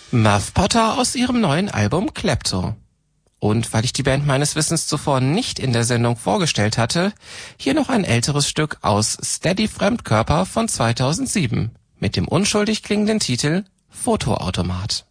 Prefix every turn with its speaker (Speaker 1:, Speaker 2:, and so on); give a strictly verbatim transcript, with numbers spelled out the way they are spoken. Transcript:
Speaker 1: Muff Potter aus ihrem neuen Album Klepto. Und weil ich die Band meines Wissens zuvor nicht in der Sendung vorgestellt hatte, hier noch ein älteres Stück aus Steady Fremdkörper von zweitausendsieben mit dem unschuldig klingenden Titel Fotoautomat.